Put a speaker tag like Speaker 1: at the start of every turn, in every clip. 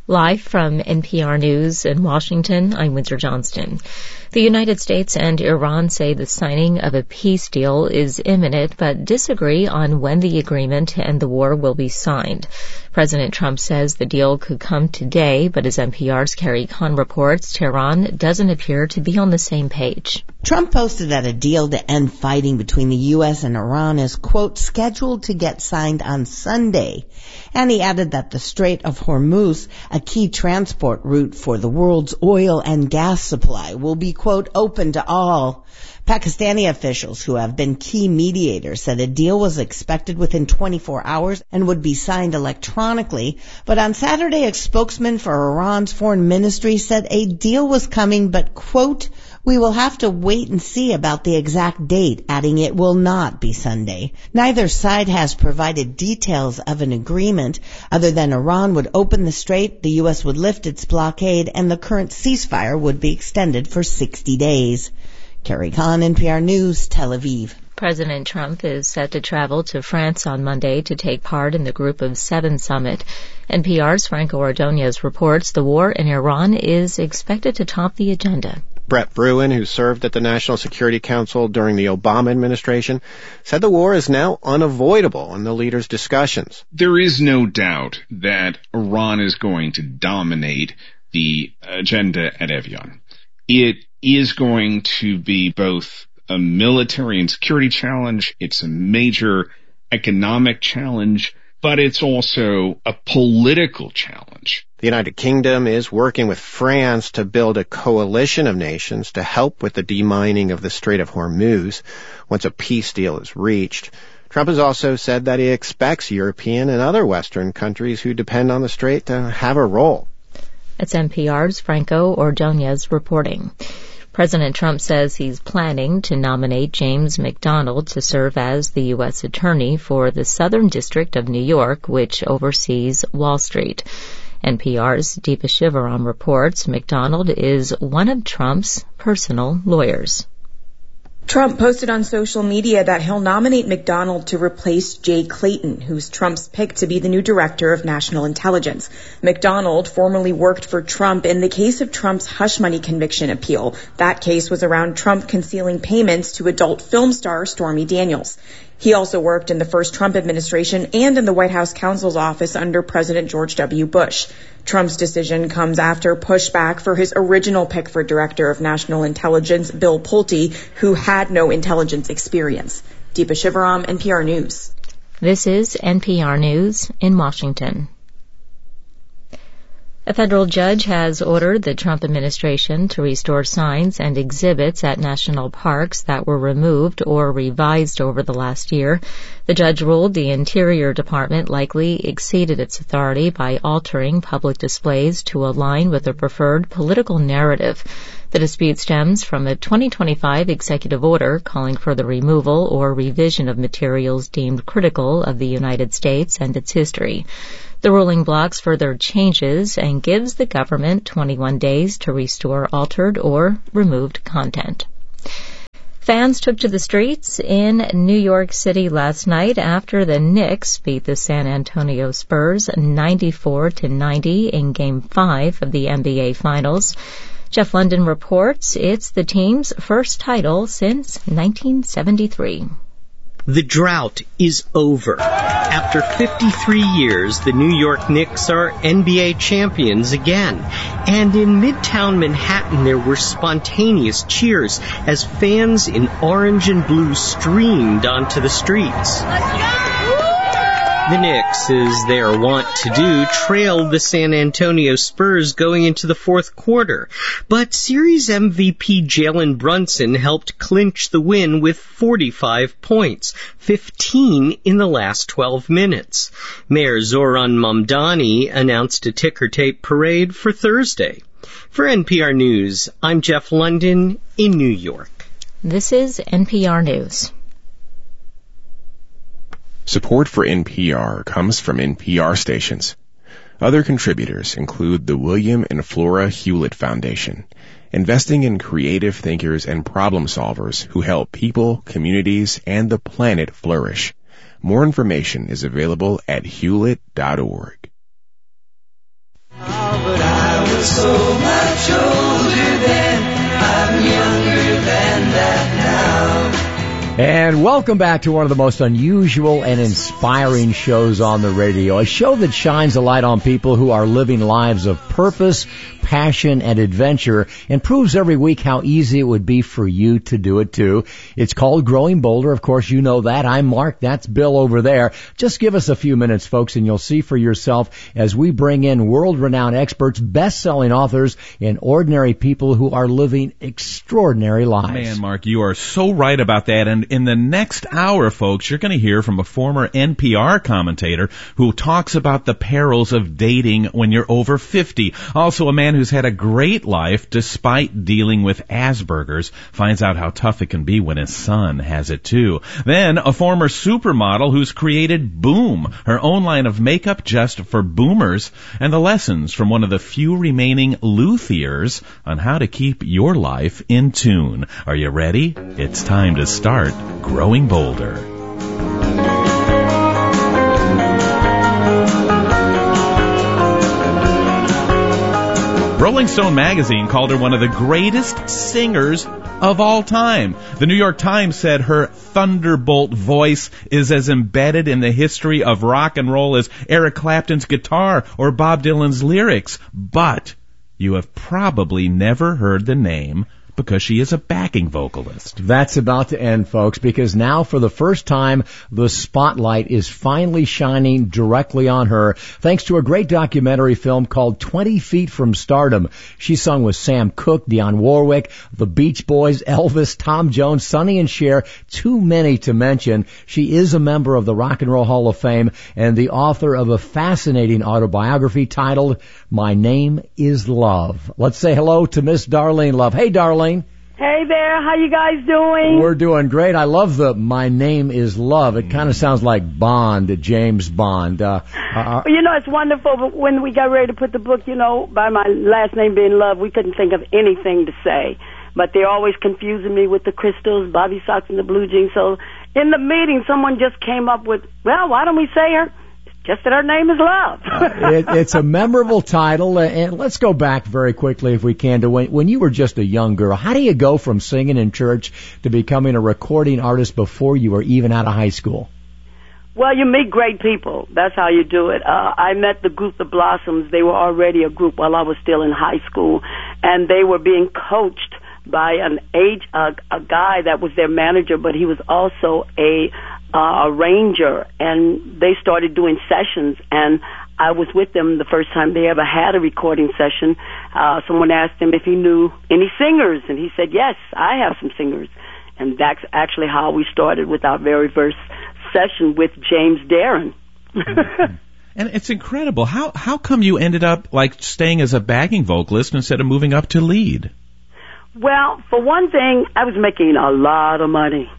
Speaker 1: Live from NPR News in Washington, I'm Windsor Johnston. The United States and Iran say the signing of a peace deal is imminent, but disagree on when the agreement to end the war will be signed. President Trump says the deal could come today, but as NPR's Carrie Kahn reports, Tehran doesn't appear to be on the same page.
Speaker 2: Trump posted that a deal to end fighting between the U.S. and Iran is, quote, scheduled to get signed on Sunday. And he added that the Strait of Hormuz, a key transport route for the world's oil and gas supply, will be, quote, open to all. Pakistani officials who have been key mediators said a deal was expected within 24 hours and would be signed electronically. But on Saturday, a spokesman for Iran's foreign ministry said a deal was coming, but, quote, we will have to wait and see about the exact date, adding it will not be Sunday. Neither side has provided details of an agreement other than Iran would open the strait, the U.S. would lift its blockade, and the current ceasefire would be extended for 60 days. Carrie Kahn, NPR News, Tel Aviv.
Speaker 1: President Trump is set to travel to France on Monday to take part in the Group of Seven summit. NPR's Franco Ordonez reports the war in Iran is expected to top the agenda.
Speaker 3: Brett Bruen, who served at the National Security Council during the Obama administration, said the war is now unavoidable in the leaders' discussions.
Speaker 4: There is no doubt that Iran is going to dominate the agenda at Evian. It is going to be both a military and security challenge. It's a major economic challenge, but it's also a political challenge.
Speaker 3: The United Kingdom is working with France to build a coalition of nations to help with the demining of the Strait of Hormuz once a peace deal is reached. Trump has also said that he expects European and other Western countries who depend on the strait to have a role.
Speaker 1: It's NPR's Franco Ordonez reporting. President Trump says he's planning to nominate James McDonald to serve as the U.S. Attorney for the Southern District of New York, which oversees Wall Street. NPR's Deepa Shivaram reports McDonald is one of Trump's personal lawyers.
Speaker 5: Trump posted on social media that he'll nominate McDonald to replace Jay Clayton, who's Trump's pick to be the new director of national intelligence. McDonald formerly worked for Trump in the case of Trump's hush money conviction appeal. That case was around Trump concealing payments to adult film star Stormy Daniels. He also worked in the first Trump administration and in the White House counsel's office under President George W. Bush. Trump's decision comes after pushback for his original pick for Director of National Intelligence, Bill Pulte, who had no intelligence experience. Deepa Shivaram, NPR News.
Speaker 1: This is NPR News in Washington. A federal judge has ordered the Trump administration to restore signs and exhibits at national parks that were removed or revised over the last year. The judge ruled the Interior Department likely exceeded its authority by altering public displays to align with a preferred political narrative. The dispute stems from a 2025 executive order calling for the removal or revision of materials deemed critical of the United States and its history. The ruling blocks further changes and gives the government 21 days to restore altered or removed content. Fans took to the streets in New York City last night after the Knicks beat the San Antonio Spurs 94-90 in Game 5 of the NBA Finals. Jeff London reports it's the team's first title since 1973.
Speaker 6: The drought is over. After 53 years, the New York Knicks are NBA champions again. And in Midtown Manhattan, there were spontaneous cheers as fans in orange and blue streamed onto the streets. Let's go! The Knicks, as they are wont to do, trailed the San Antonio Spurs going into the fourth quarter. But series MVP Jalen Brunson helped clinch the win with 45 points, 15 in the last 12 minutes. Mayor Zoran Mamdani announced a ticker tape parade for Thursday. For NPR News, I'm Jeff London in New York.
Speaker 1: This is NPR News.
Speaker 7: Support for NPR comes from NPR stations. Other contributors include the William and Flora Hewlett Foundation, investing in creative thinkers and problem solvers who help people, communities, and the planet flourish. More information is available at hewlett.org.
Speaker 8: now, but I was so much older then. I'm younger than that now.
Speaker 9: And welcome back to one of the most unusual and inspiring shows on the radio, a show that shines a light on people who are living lives of purpose, passion, and adventure, and proves every week how easy it would be for you to do it too. It's called Growing Bolder. Of course, you know that. I'm Mark. That's Bill over there. Just give us a few minutes, folks, and you'll see for yourself as we bring in world-renowned experts, best-selling authors, and ordinary people who are living extraordinary lives.
Speaker 10: Man, Mark, you are so right about that. And in the next hour, folks, you're going to hear from a former NPR commentator who talks about the perils of dating when you're over 50. Also, a man who's had a great life despite dealing with Asperger's finds out how tough it can be when his son has it too. Then, a former supermodel who's created Boom, her own line of makeup just for boomers, and the lessons from one of the few remaining luthiers on how to keep your life in tune. Are you ready? It's time to start Growing Bolder. Rolling Stone magazine called her one of the greatest singers of all time. The New York Times said her thunderbolt voice is as embedded in the history of rock and roll as Eric Clapton's guitar or Bob Dylan's lyrics. But you have probably never heard the name because she is a backing vocalist.
Speaker 9: That's about to end, folks, because now for the first time, the spotlight is finally shining directly on her, thanks to a great documentary film called 20 Feet from Stardom. She sung with Sam Cooke, Dionne Warwick, the Beach Boys, Elvis, Tom Jones, Sonny and Cher, too many to mention. She is a member of the Rock and Roll Hall of Fame and the author of a fascinating autobiography titled My Name is Love. Let's say hello to Miss Darlene Love. Hey, Darlene.
Speaker 11: Hey there, how you guys doing?
Speaker 9: We're doing great. I love the My Name is Love. It kind of sounds like Bond, James Bond.
Speaker 11: It's wonderful, but when we got ready to put the book, by my last name being Love, we couldn't think of anything to say. But they're always confusing me with the crystals, Bobby Socks, and the blue jeans. So in the meeting, someone just came up with, well, why don't we say her? Just that her name is Love.
Speaker 9: It's a memorable title, and let's go back very quickly, if we can, to when you were just a young girl. How do you go from singing in church to becoming a recording artist before you were even out of high school?
Speaker 11: Well, you meet great people. That's how you do it. I met the group The Blossoms. They were already a group while I was still in high school, and they were being coached by a guy that was their manager, but he was also a arranger, and they started doing sessions, and I was with them the first time they ever had a recording session. Someone asked him if he knew any singers, and he said, yes, I have some singers. And that's actually how we started with our very first session with James Darren.
Speaker 10: And it's incredible. How come you ended up staying as a backing vocalist instead of moving up to lead?
Speaker 11: Well, for one thing, I was making a lot of money.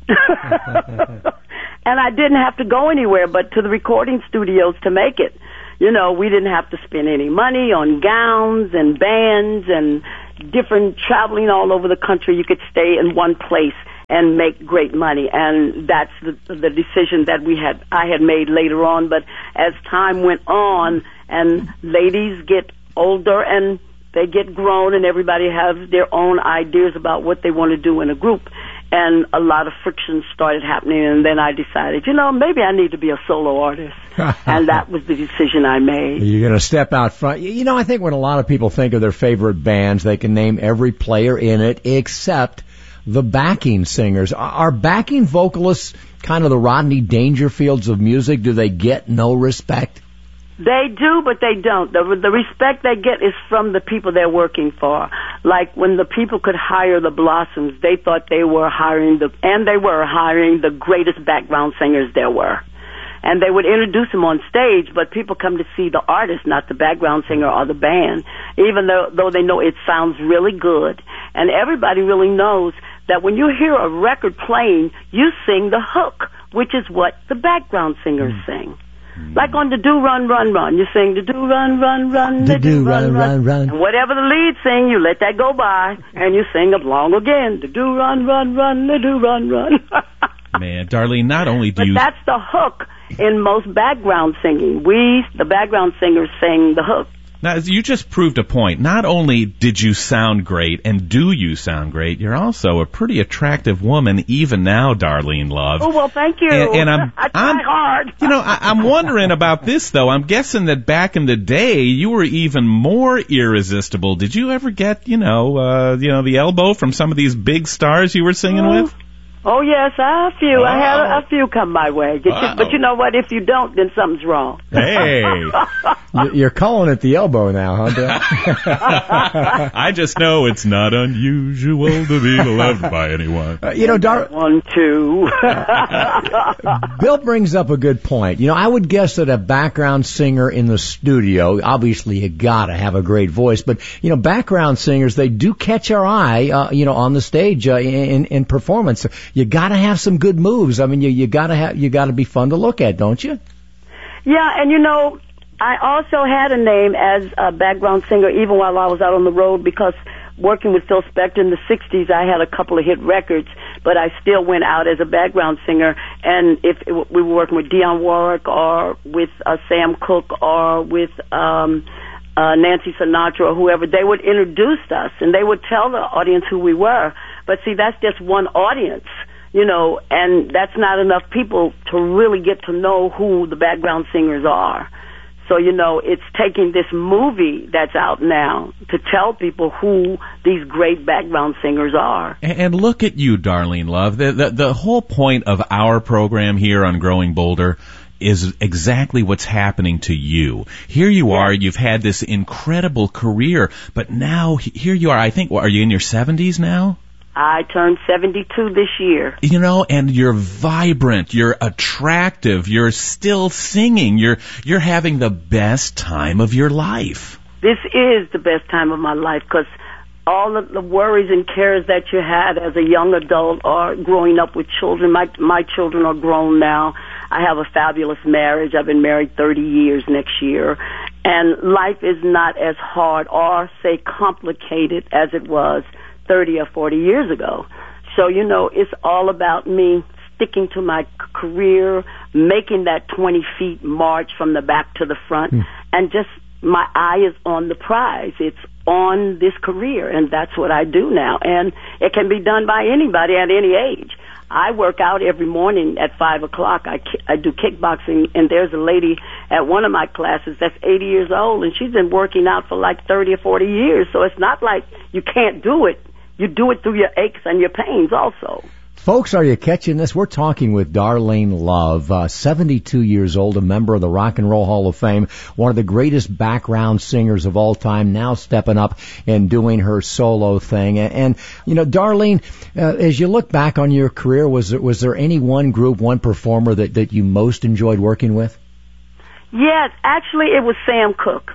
Speaker 11: And I didn't have to go anywhere but to the recording studios to make it. We didn't have to spend any money on gowns and bands and different traveling all over the country. You could stay in one place and make great money. And that's the decision that I had made later on. But as time went on and ladies get older and they get grown and everybody has their own ideas about what they want to do in a group, and a lot of friction started happening, and then I decided, maybe I need to be a solo artist. And that was the decision I made.
Speaker 9: You're going to step out front. I think when a lot of people think of their favorite bands, they can name every player in it except the backing singers. Are backing vocalists kind of the Rodney Dangerfields of music? Do they get no respect?
Speaker 11: They do, but they don't. The respect they get is from the people they're working for. Like when the people could hire the Blossoms, they thought they were hiring the greatest background singers there were. And they would introduce them on stage, but people come to see the artist, not the background singer or the band, even though they know it sounds really good. And everybody really knows that when you hear a record playing, you sing the hook, which is what the background singers sing. Like on the Do Run Run Run, you sing the Do Run Run Run, the Do Run Run Run. And whatever the lead sing, you let that go by, and you sing along again. The Do Run Run Run, the Do Run Run.
Speaker 10: Man, Darlene, not only do
Speaker 11: But that's the hook in most background singing. The background singers, sing the hook.
Speaker 10: Now, you just proved a point. Not only did you sound great and do you sound great, you're also a pretty attractive woman even now, Darlene Love.
Speaker 11: Oh, well, thank you.
Speaker 10: And
Speaker 11: I try hard.
Speaker 10: I'm wondering about this, though. I'm guessing that back in the day, you were even more irresistible. Did you ever get, the elbow from some of these big stars you were singing with?
Speaker 11: Oh, yes, I had a few come my way. But you know what? If you don't, then something's wrong.
Speaker 10: Hey.
Speaker 9: You're calling it the elbow now, huh, Bill?
Speaker 10: I just know it's not unusual to be loved by anyone.
Speaker 11: One, two.
Speaker 9: Bill brings up a good point. I would guess that a background singer in the studio, obviously you gotta have a great voice, but, background singers, they do catch our eye, on the stage, in performance. You gotta have some good moves. I mean, you gotta be fun to look at, don't you?
Speaker 11: Yeah, and I also had a name as a background singer even while I was out on the road, because working with Phil Spector in the 60s, I had a couple of hit records, but I still went out as a background singer. And if we were working with Dionne Warwick or with Sam Cooke or with Nancy Sinatra or whoever, they would introduce us and they would tell the audience who we were. But see, that's just one audience, and that's not enough people to really get to know who the background singers are. So, it's taking this movie that's out now to tell people who these great background singers are.
Speaker 10: And look at you, Darlene Love. The whole point of our program here on Growing Bolder is exactly what's happening to you. Here you are, you've had this incredible career, but now here you are, I think, are you in your 70s now?
Speaker 11: I turned 72 this year.
Speaker 10: And you're vibrant, you're attractive, you're still singing, you're having the best time of your life.
Speaker 11: This is the best time of my life, because all of the worries and cares that you had as a young adult or growing up with children, my children are grown now. I have a fabulous marriage. I've been married 30 years next year. And life is not as hard or, say, complicated as it was 30 or 40 years ago. So, it's all about me sticking to my career, making that 20 feet march from the back to the front, and just my eye is on the prize. It's on this career, and that's what I do now. And it can be done by anybody at any age. I work out every morning at 5 o'clock. I do kickboxing, and there's a lady at one of my classes that's 80 years old, and she's been working out for like 30 or 40 years. So it's not like you can't do it. You do it through your aches and your pains also.
Speaker 9: Folks, are you catching this? We're talking with Darlene Love, 72 years old, a member of the Rock and Roll Hall of Fame, one of the greatest background singers of all time, now stepping up and doing her solo thing. And Darlene, as you look back on your career, was there any one group, one performer that you most enjoyed working with?
Speaker 11: Yes, actually it was Sam Cooke.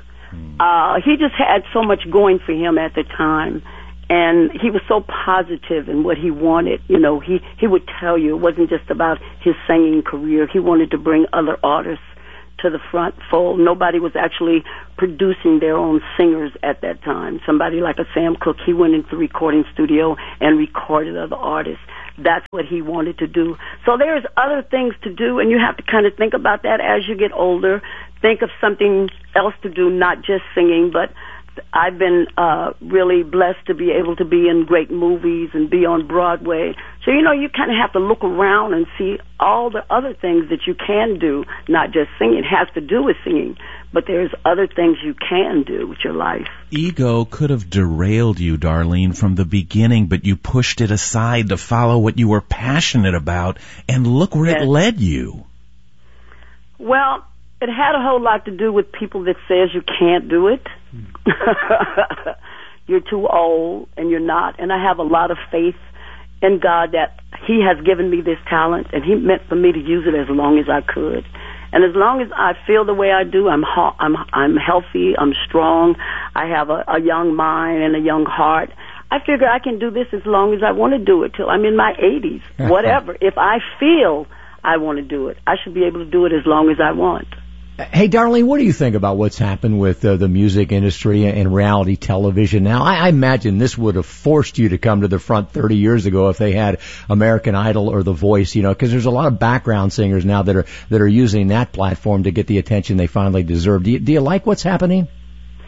Speaker 11: He just had so much going for him at the time. And he was so positive in what he wanted. He would tell you it wasn't just about his singing career. He wanted to bring other artists to the front fold. Nobody was actually producing their own singers at that time. Somebody like a Sam Cooke, he went into the recording studio and recorded other artists. That's what he wanted to do. So there's other things to do, and you have to kind of think about that as you get older. Think of something else to do, not just singing, but I've been really blessed to be able to be in great movies and be on Broadway. So, you kind of have to look around and see all the other things that you can do, not just singing. It has to do with singing, but there's other things you can do with your life.
Speaker 10: Ego could have derailed you, Darlene, from the beginning, but you pushed it aside to follow what you were passionate about, and look where it led you.
Speaker 11: Well, it had a whole lot to do with people that says you can't do it. You're too old, and you're not. And I have a lot of faith in God that He has given me this talent, and He meant for me to use it as long as I could. And as long as I feel the way I do, I'm healthy, I'm strong, I have a young mind and a young heart. I figure I can do this as long as I want to do it till I'm in my 80s, whatever. If I feel I want to do it, I should be able to do it as long as I want.
Speaker 9: Hey, Darlene, what do you think about what's happened with the music industry and reality television now? I imagine this would have forced you to come to the front 30 years ago if they had American Idol or The Voice, because there's a lot of background singers now that are using that platform to get the attention they finally deserve. Do you like what's happening?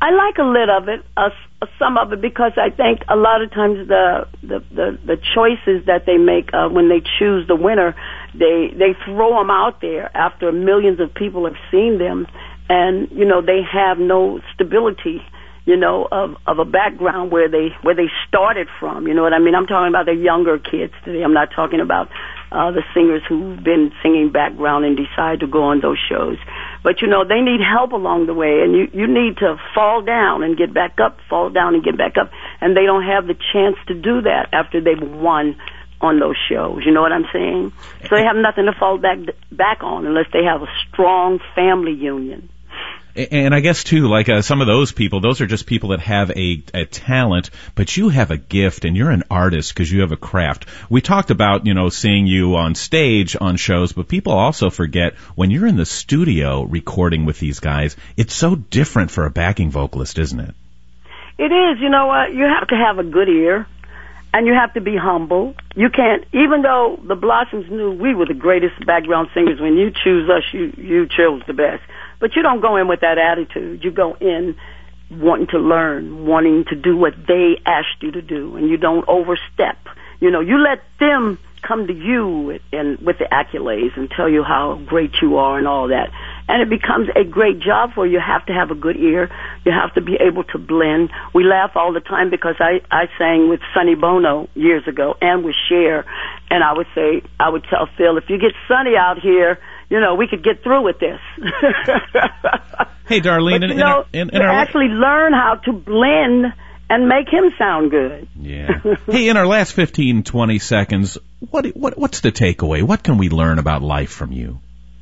Speaker 11: I like a little of it, some of it, because I think a lot of times the choices that they make when they choose the winner, they throw them out there after millions of people have seen them, and they have no stability, of a background where they started from. You know what I mean? I'm talking about the younger kids today. I'm not talking about the singers who've been singing background and decide to go on those shows. But, they need help along the way, and you need to fall down and get back up, fall down and get back up, and they don't have the chance to do that after they've won on those shows. You know what I'm saying? So they have nothing to fall back on unless they have a strong family union.
Speaker 10: And I guess, too, like some of those people, those are just people that have a talent, but you have a gift, and you're an artist because you have a craft. We talked about, seeing you on stage on shows, but people also forget when you're in the studio recording with these guys, it's so different for a backing vocalist, isn't it?
Speaker 11: It is. You know what? You have to have a good ear, and you have to be humble. You can't, even though the Blossoms knew we were the greatest background singers, when you choose us, you chose the best. But you don't go in with that attitude. You go in wanting to learn, wanting to do what they asked you to do, and you don't overstep. You let them come to you and with the accolades and tell you how great you are and all that. And it becomes a great job for you. You have to have a good ear. You have to be able to blend. We laugh all the time because I sang with Sonny Bono years ago and with Cher, and I would tell Phil, if you get Sonny out here, we could get through with this.
Speaker 10: Hey, Darlene,
Speaker 11: but, actually learn how to blend and make him sound good.
Speaker 10: Yeah. Hey, in our last 15, 20 seconds, what's the takeaway? What can we learn about life from you?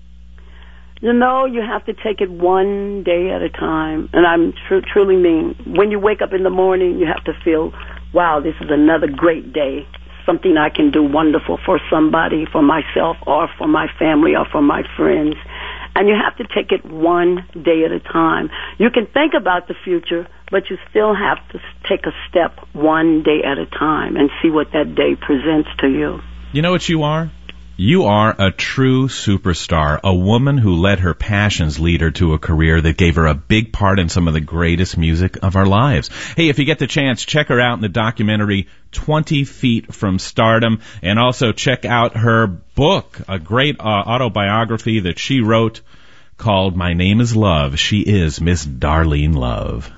Speaker 11: You have to take it one day at a time. And I'm truly mean, when you wake up in the morning, you have to feel, wow, this is another great day. Something I can do wonderful for somebody, for myself, or for my family, or for my friends. And you have to take it one day at a time. You can think about the future, but you still have to take a step one day at a time and see what that day presents to you.
Speaker 10: You know what you are? You are a true superstar, a woman who let her passions lead her to a career that gave her a big part in some of the greatest music of our lives. Hey, if you get the chance, check her out in the documentary 20 Feet from Stardom, and also check out her book, a great autobiography that she wrote called My Name is Love. She is Miss Darlene Love.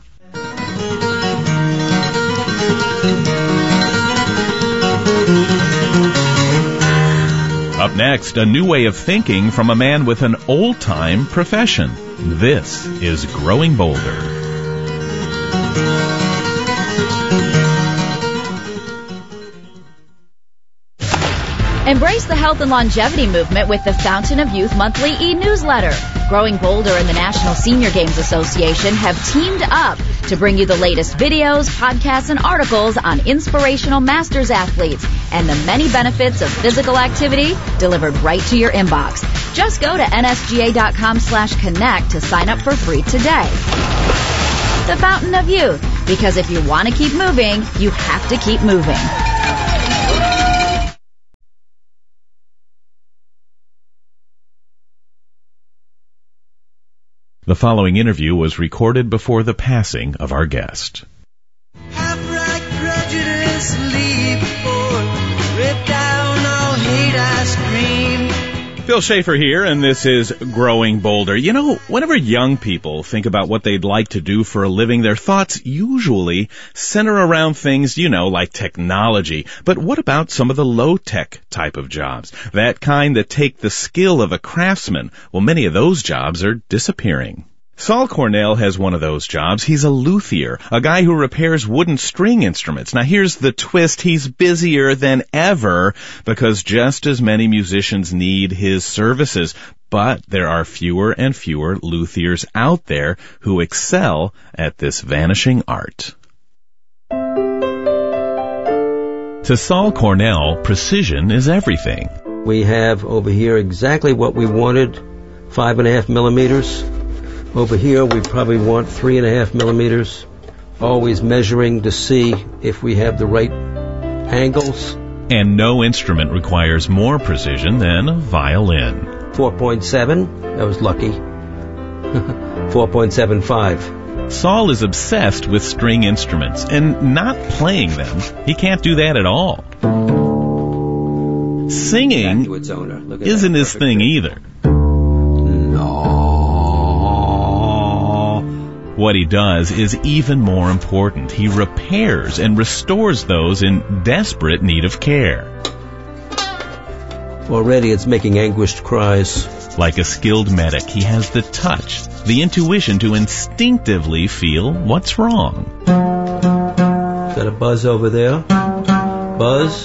Speaker 10: Up next, a new way of thinking from a man with an old-time profession. This is Growing Bolder.
Speaker 12: Embrace the health and longevity movement with the Fountain of Youth monthly e-newsletter. Growing Bolder and the National Senior Games Association have teamed up to bring you the latest videos, podcasts, and articles on inspirational masters athletes and the many benefits of physical activity delivered right to your inbox. Just go to nsga.com/connect to sign up for free today. The Fountain of Youth, because if you want to keep moving, you have to keep moving.
Speaker 10: The following interview was recorded before the passing of our guest.
Speaker 8: Half-right prejudice, leave before, rip down all hate, I scream.
Speaker 10: Phil Schaefer here, and this is Growing Bolder. Whenever young people think about what they'd like to do for a living, their thoughts usually center around things, like technology. But what about some of the low-tech type of jobs? That kind that take the skill of a craftsman. Well, many of those jobs are disappearing. Saul Cornell has one of those jobs. He's a luthier, a guy who repairs wooden string instruments. Now here's the twist. He's busier than ever because just as many musicians need his services. But there are fewer and fewer luthiers out there who excel at this vanishing art. To Saul Cornell, precision is everything.
Speaker 13: We have over here exactly what we wanted, 5.5 millimeters. Over here, we probably want 3.5 millimeters. Always measuring to see if we have the right angles.
Speaker 10: And no instrument requires more precision than a violin.
Speaker 13: 4.7, I was lucky. 4.75.
Speaker 10: Saul is obsessed with string instruments and not playing them. He can't do that at all. Singing isn't his thing either. What he does is even more important. He repairs and restores those in desperate need of care.
Speaker 13: Already it's making anguished cries.
Speaker 10: Like a skilled medic, he has the touch, the intuition to instinctively feel what's wrong.
Speaker 13: Got a buzz over there. Buzz.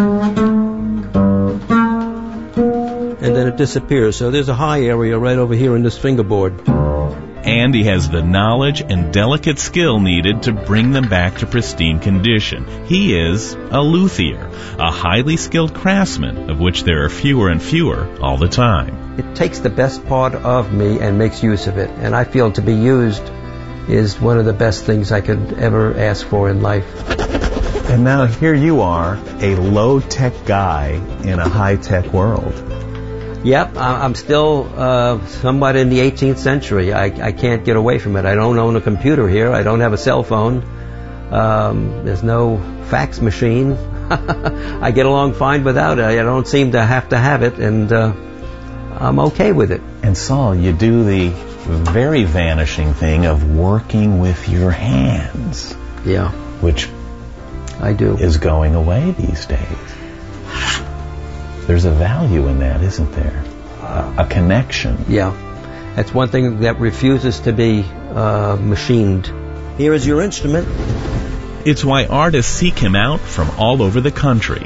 Speaker 13: And then it disappears. So there's a high area right over here in this fingerboard.
Speaker 10: And he has the knowledge and delicate skill needed to bring them back to pristine condition. He is a luthier, a highly skilled craftsman, of which there are fewer and fewer all the time.
Speaker 13: It takes the best part of me and makes use of it. And I feel to be used is one of the best things I could ever ask for in life.
Speaker 14: And now here you are, a low-tech guy in a high-tech world.
Speaker 13: Yep, I'm still somewhat in the 18th century. I can't get away from it. I don't own a computer here. I don't have a cell phone. There's no fax machine. I get along fine without it. I don't seem to have it, and I'm okay with it.
Speaker 14: And Saul, you do the very vanishing thing of working with your hands.
Speaker 13: Yeah.
Speaker 14: Which
Speaker 13: I do.
Speaker 14: Is going away these days. There's a value in that, isn't there? A connection.
Speaker 13: Yeah. That's one thing that refuses to be machined. Here is your instrument.
Speaker 10: It's why artists seek him out from all over the country.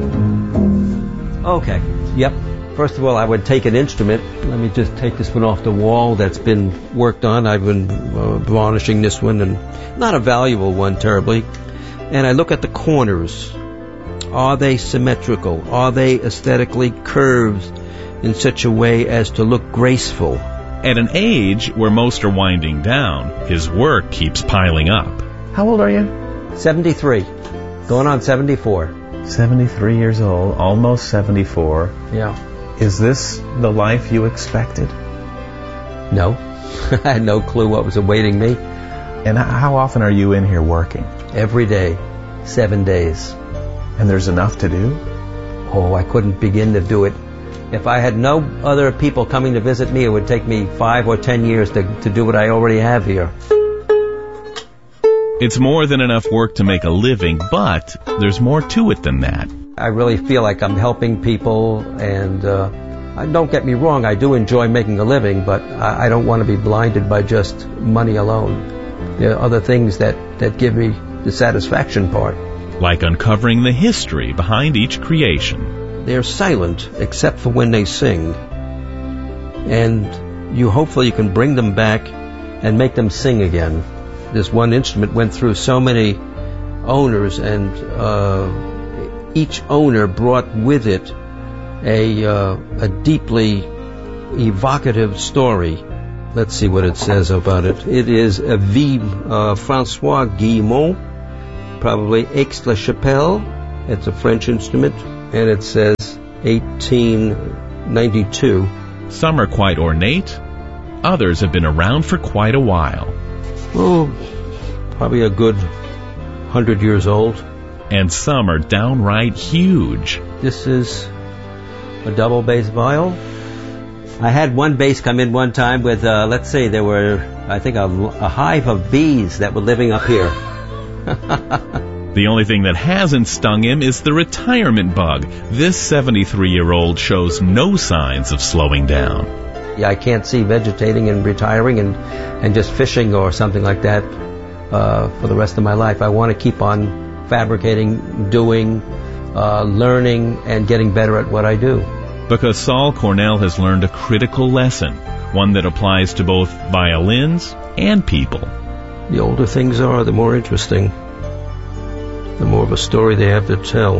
Speaker 13: Okay. Yep. First of all, I would take an instrument. Let me just take this one off the wall that's been worked on. I've been varnishing this one, and not a valuable one terribly. And I look at the corners. Are they symmetrical? Are they aesthetically curved in such a way as to look graceful?
Speaker 10: At an age where most are winding down, his work keeps piling up.
Speaker 14: How old are you?
Speaker 13: 73. Going on 74.
Speaker 14: 73 years old, almost 74.
Speaker 13: Yeah.
Speaker 14: Is this the life you expected?
Speaker 13: No. I had no clue what was awaiting me.
Speaker 14: And how often are you in here working?
Speaker 13: Every day. 7 days.
Speaker 14: And there's enough to do?
Speaker 13: Oh, I couldn't begin to do it. If I had no other people coming to visit me, it would take me 5 or 10 years to do what I already have here.
Speaker 10: It's more than enough work to make a living, but there's more to it than that.
Speaker 13: I really feel like I'm helping people, and don't get me wrong, I do enjoy making a living, but I don't want to be blinded by just money alone. There are other things that give me the satisfaction part.
Speaker 10: Like uncovering the history behind each creation.
Speaker 13: They're silent, except for when they sing. And hopefully you can bring them back and make them sing again. This one instrument went through so many owners, and each owner brought with it a deeply evocative story. Let's see what it says about it. It is a François Guillemot, probably Aix-la-Chapelle. It's a French instrument, and it says 1892.
Speaker 10: Some are quite ornate. Others have been around for quite a while.
Speaker 13: Oh, probably a good 100 years old.
Speaker 10: And some are downright huge.
Speaker 13: This is a double bass viol. I had one bass come in one time with, let's see, there were, I think, a hive of bees that were living up here.
Speaker 10: The only thing that hasn't stung him is the retirement bug. This 73-year-old shows no signs of slowing down.
Speaker 13: Yeah, I can't see vegetating and retiring and just fishing or something like that for the rest of my life. I want to keep on fabricating, doing, learning, and getting better at what I do.
Speaker 10: Because Saul Cornell has learned a critical lesson, one that applies to both violins and people.
Speaker 13: The older things are, the more interesting. The more of a story they have to tell.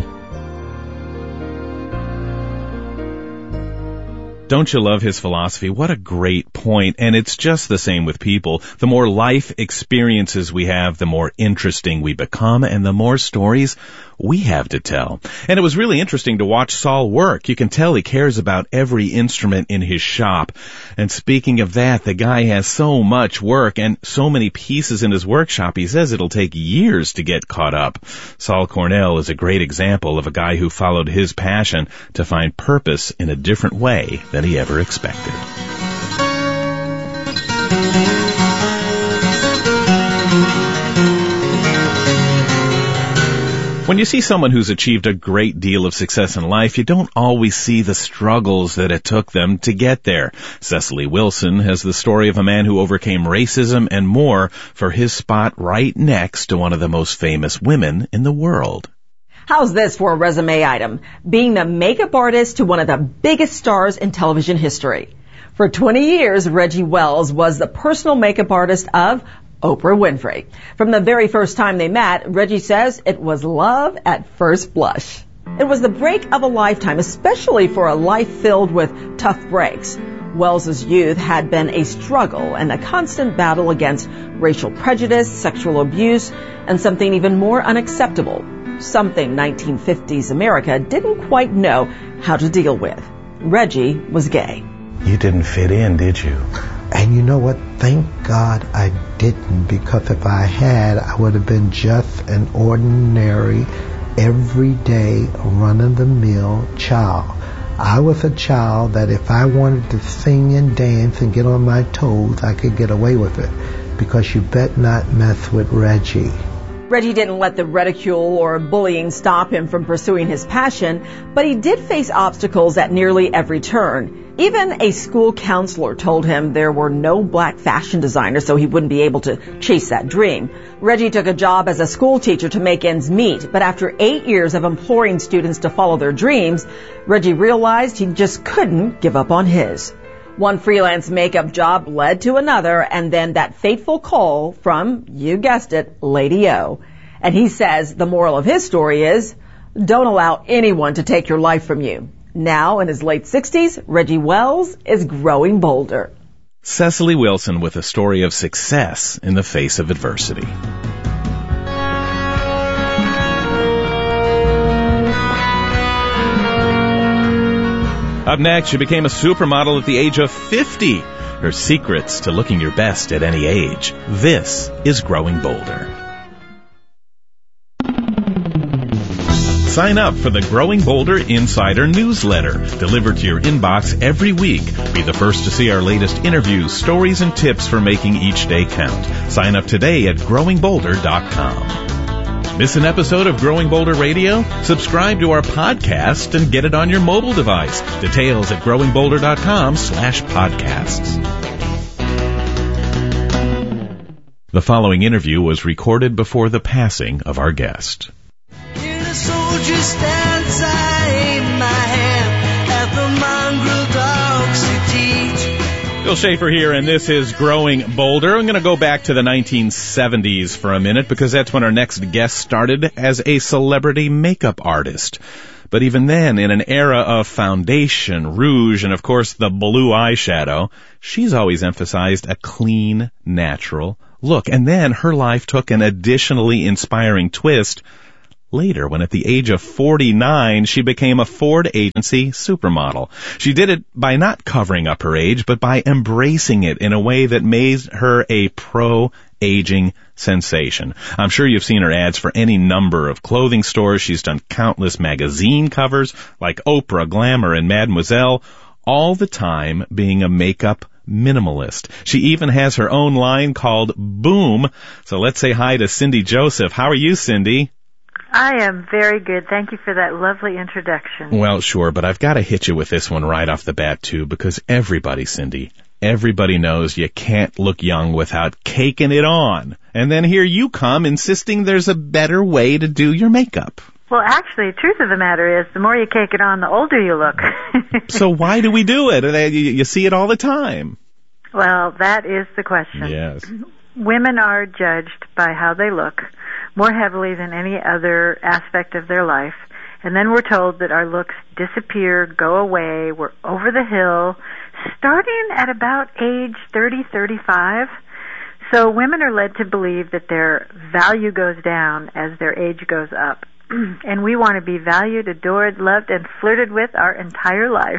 Speaker 10: Don't you love his philosophy? What a great point. And it's just the same with people. The more life experiences we have, the more interesting we become, and the more stories we have to tell. And it was really interesting to watch Saul work. You can tell he cares about every instrument in his shop. And speaking of that, the guy has so much work and so many pieces in his workshop, he says it'll take years to get caught up. Saul Cornell is a great example of a guy who followed his passion to find purpose in a different way than he ever expected. When you see someone who's achieved a great deal of success in life, you don't always see the struggles that it took them to get there. Cecily Wilson has the story of a man who overcame racism and more for his spot right next to one of the most famous women in the world.
Speaker 15: How's this for a resume item? Being the makeup artist to one of the biggest stars in television history. For 20 years, Reggie Wells was the personal makeup artist of Oprah Winfrey. From the very first time they met, Reggie says it was love at first blush. It was the break of a lifetime, especially for a life filled with tough breaks. Wells's youth had been a struggle and a constant battle against racial prejudice, sexual abuse, and something even more unacceptable, something 1950s America didn't quite know how to deal with. Reggie was gay.
Speaker 14: You didn't fit in, did you?
Speaker 16: And you know what? Thank God I didn't, because if I had, I would have been just an ordinary, everyday, run-of-the-mill child. I was a child that if I wanted to sing and dance and get on my toes, I could get away with it, because you bet not mess with Reggie.
Speaker 15: Reggie didn't let the ridicule or bullying stop him from pursuing his passion, but he did face obstacles at nearly every turn. Even a school counselor told him there were no black fashion designers, so he wouldn't be able to chase that dream. Reggie took a job as a school teacher to make ends meet, but after 8 years of imploring students to follow their dreams, Reggie realized he just couldn't give up on his. One freelance makeup job led to another, and then that fateful call from, you guessed it, Lady O. And he says the moral of his story is, don't allow anyone to take your life from you. Now, in his late 60s, Reggie Wells is growing bolder.
Speaker 10: Cecily Wilson with a story of success in the face of adversity. Up next, she became a supermodel at the age of 50. Her secrets to looking your best at any age. This is Growing Bolder. Sign up for the Growing Bolder Insider newsletter, delivered to your inbox every week. Be the first to see our latest interviews, stories, and tips for making each day count. Sign up today at growingbolder.com. Miss an episode of Growing Bolder Radio? Subscribe to our podcast and get it on your mobile device. Details at growingbolder.com/podcasts. The following interview was recorded before the passing of our guest.
Speaker 8: Soldier stands, I aim my hand at the mongrel dogs to teach.
Speaker 10: Bill Schaefer here, and this is Growing Bolder. I'm going to go back to the 1970s for a minute, because that's when our next guest started as a celebrity makeup artist. But even then, in an era of foundation, rouge, and of course the blue eyeshadow, she's always emphasized a clean, natural look. And then her life took an additionally inspiring twist later, when at the age of 49, she became a Ford agency supermodel. She did it by not covering up her age, but by embracing it in a way that made her a pro-aging sensation. I'm sure you've seen her ads for any number of clothing stores. She's done countless magazine covers like Oprah, Glamour, and Mademoiselle, all the time being a makeup minimalist. She even has her own line called Boom. So let's say hi to Cindy Joseph. How are you, Cindy?
Speaker 17: I am very good. Thank you for that lovely introduction.
Speaker 10: Well, sure, but I've got to hit you with this one right off the bat, too, because everybody, Cindy, everybody knows you can't look young without caking it on. And then here you come insisting there's a better way to do your makeup.
Speaker 17: Well, actually, the truth of the matter is, the more you cake it on, the older you look.
Speaker 10: So why do we do it? You see it all the time.
Speaker 17: Well, that is the question.
Speaker 10: Yes.
Speaker 17: Women are judged by how they look more heavily than any other aspect of their life. And then we're told that our looks disappear, go away, we're over the hill, starting at about age 30, 35. So women are led to believe that their value goes down as their age goes up. And we want to be valued, adored, loved, and flirted with our entire life.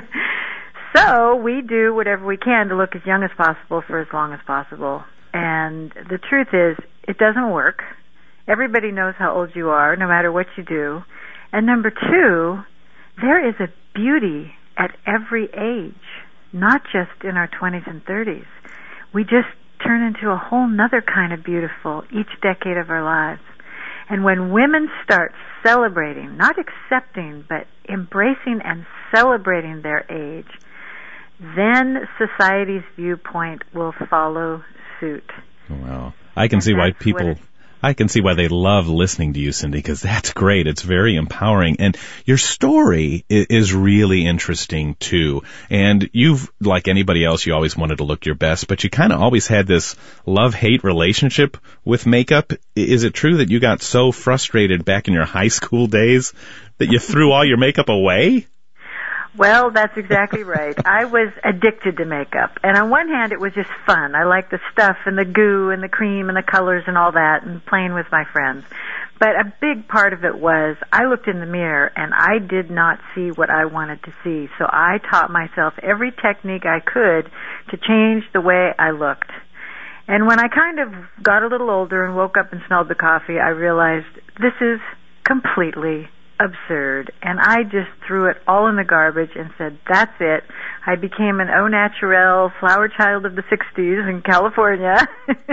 Speaker 17: So we do whatever we can to look as young as possible for as long as possible. And the truth is, it doesn't work. Everybody knows how old you are, no matter what you do. And number two, there is a beauty at every age, not just in our 20s and 30s. We just turn into a whole nother kind of beautiful each decade of our lives. And when women start celebrating, not accepting, but embracing and celebrating their age, then society's viewpoint will follow suit.
Speaker 10: Wow. I can see why they love listening to you, Cindy, because that's great. It's very empowering. And your story is really interesting, too. And you've, like anybody else, you always wanted to look your best, but you kind of always had this love-hate relationship with makeup. Is it true that you got so frustrated back in your high school days that you threw all your makeup away?
Speaker 17: Well, that's exactly right. I was addicted to makeup. And on one hand, it was just fun. I liked the stuff and the goo and the cream and the colors and all that and playing with my friends. But a big part of it was I looked in the mirror and I did not see what I wanted to see. So I taught myself every technique I could to change the way I looked. And when I kind of got a little older and woke up and smelled the coffee, I realized this is completely absurd, and I just threw it all in the garbage and said, that's it. I became an au naturel flower child of the 60s in California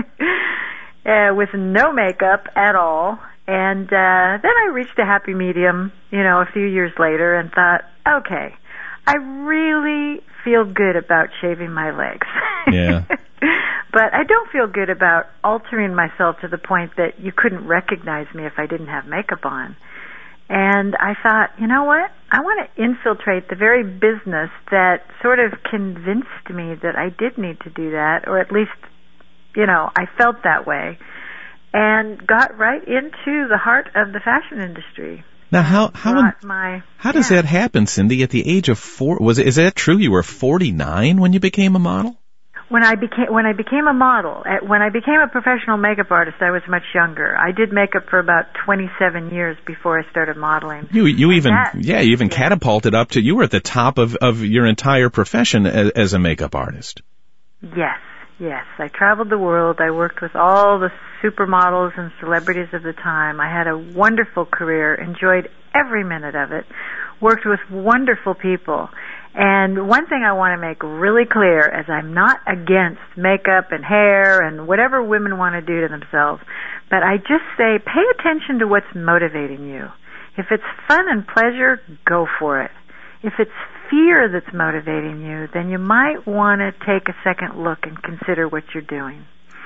Speaker 17: with no makeup at all. And then I reached a happy medium, a few years later and thought, okay, I really feel good about shaving my legs.
Speaker 10: Yeah.
Speaker 17: But I don't feel good about altering myself to the point that you couldn't recognize me if I didn't have makeup on. And I thought, you know what? I want to infiltrate the very business that sort of convinced me that I did need to do that, or at least, I felt that way, and got right into the heart of the fashion industry.
Speaker 10: Now, how does that happen, Cindy? At the age of 4, is that true? You were 49 when you became a model?
Speaker 17: When I became a model, when I became a professional makeup artist, I was much younger. I did makeup for about 27 years before I started modeling. You even catapulted up to, you were at the top of your entire profession as a makeup artist. Yes. I traveled the world. I worked with all the supermodels and celebrities of the time. I had a wonderful career, enjoyed every minute of it, worked with wonderful people. And one thing I want to make really clear is I'm not against makeup and hair and whatever women want to do to themselves, but I just say pay attention to what's motivating you. If it's fun and pleasure, go for it. If it's fear that's motivating you, then you might want to take a second look and consider what you're doing.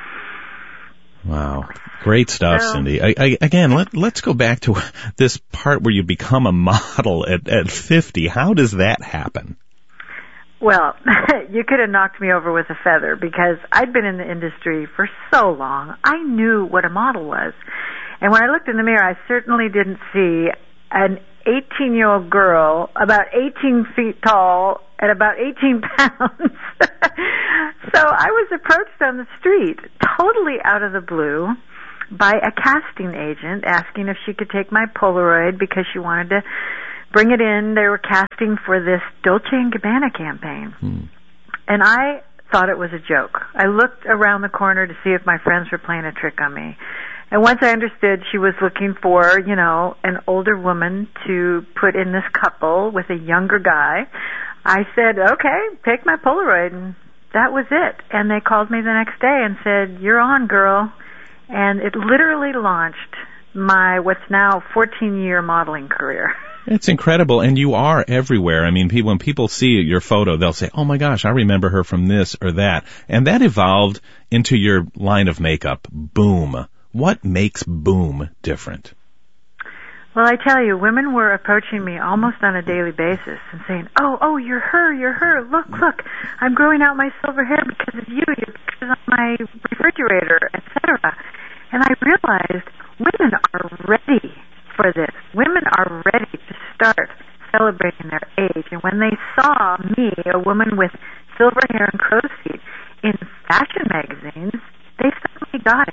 Speaker 10: Wow. Great stuff, Cindy. Again, let's go back to this part where you become a model at 50. How does that happen?
Speaker 17: Well, you could have knocked me over with a feather because I'd been in the industry for so long. I knew what a model was. And when I looked in the mirror, I certainly didn't see an 18-year-old girl about 18 feet tall at about 18 pounds. So I was approached on the street, totally out of the blue, by a casting agent asking if she could take my Polaroid because she wanted to bring it in. They were casting for this Dolce & Gabbana campaign. And I thought it was a joke. I looked around the corner to see if my friends were playing a trick on me. And once I understood she was looking for, an older woman to put in this couple with a younger guy, I said, okay, take my Polaroid. And that was it. And they called me the next day and said, you're on, girl. And it literally launched my what's now 14-year modeling career.
Speaker 10: It's incredible, and you are everywhere. I mean, when people see your photo, they'll say, oh my gosh, I remember her from this or that. And that evolved into your line of makeup, Boom. What makes Boom different?
Speaker 17: Well, I tell you, women were approaching me almost on a daily basis and saying, oh, you're her, look, I'm growing out my silver hair because of you, your pictures on my refrigerator, etc. And I realized women are ready for this. Women are ready to start celebrating their age. And when they saw me, a woman with silver hair and crow's feet, in fashion magazines, they suddenly got it.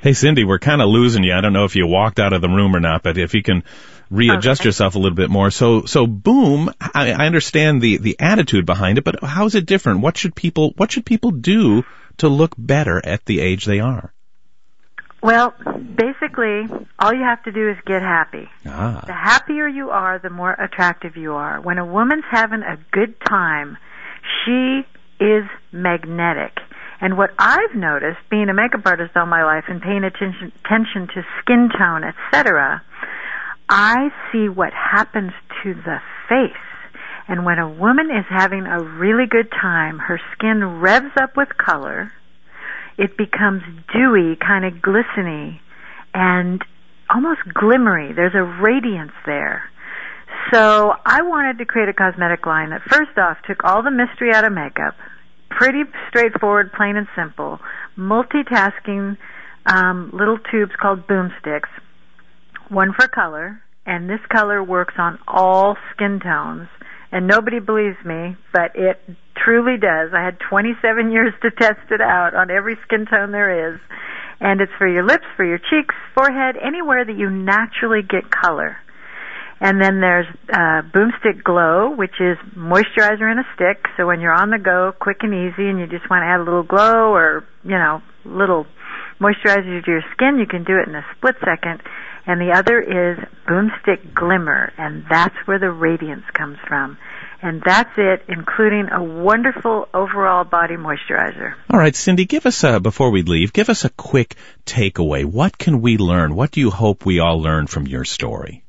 Speaker 10: Hey, Cindy, we're kind of losing you. I don't know if you walked out of the room or not, but if you can readjust yourself a little bit more. So boom, I understand the attitude behind it, but how is it different? What should people do to look better at the age they are?
Speaker 17: Well, basically, all you have to do is get happy. The happier you are, the more attractive you are. When a woman's having a good time, she is magnetic. And what I've noticed, being a makeup artist all my life and paying attention to skin tone, etc., I see what happens to the face. And when a woman is having a really good time, her skin revs up with color. It becomes dewy, kind of glistening, and almost glimmery. There's a radiance there. So I wanted to create a cosmetic line that first off took all the mystery out of makeup, pretty straightforward, plain and simple, multitasking little tubes called boomsticks, one for color, and this color works on all skin tones. And nobody believes me, but it truly does. I had 27 years to test it out on every skin tone there is. And it's for your lips, for your cheeks, forehead, anywhere that you naturally get color. And then there's Boomstick Glow, which is moisturizer in a stick. So when you're on the go, quick and easy, and you just want to add a little glow or, little moisturizer to your skin, you can do it in a split second. And the other is Boomstick Glimmer, and that's where the radiance comes from. And that's it, including a wonderful overall body moisturizer.
Speaker 10: All right, Cindy, before we leave, give us a quick takeaway. What can we learn? What do you hope we all learn from your story?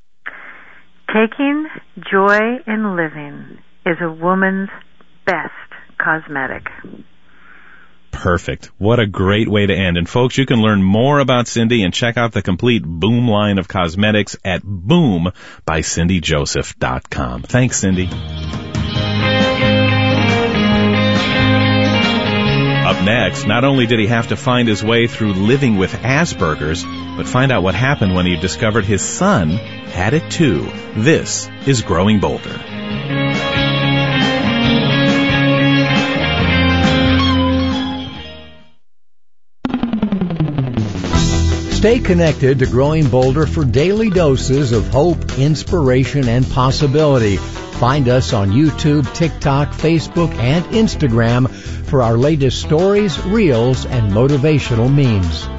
Speaker 17: Taking joy in living is a woman's best cosmetic.
Speaker 10: Perfect. What a great way to end. And folks, you can learn more about Cindy and check out the complete Boom line of cosmetics at boombycindyjoseph.com. Thanks, Cindy. Up next, not only did he have to find his way through living with Asperger's, but find out what happened when he discovered his son had it too. This is Growing Bolder.
Speaker 9: Stay connected to Growing Bolder for daily doses of hope, inspiration, and possibility. Find us on YouTube, TikTok, Facebook, and Instagram for our latest stories, reels, and motivational memes.